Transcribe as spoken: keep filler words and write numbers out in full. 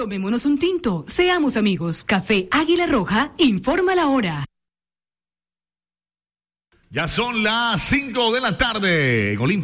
Tomémonos un tinto, seamos amigos. Café Águila Roja, informa la hora. Ya son las cinco de la tarde en Olimpia.